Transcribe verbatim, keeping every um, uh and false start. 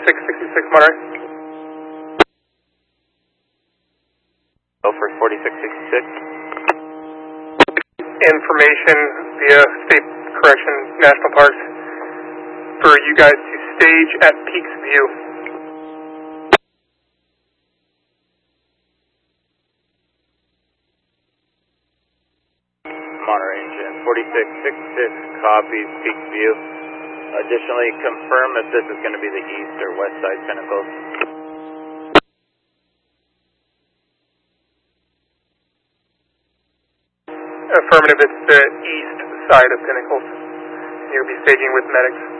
forty-six sixty-six Monterey. Go for forty-six sixty-six. Information via State Correction National Parks for you guys to stage at Peaks View. Monterey engine forty-six sixty-six copies Peaks View. Additionally, confirm if this is going to be the east or west side pinnacles. Affirmative, it's the east side of Pinnacles. You'll be staging with medics.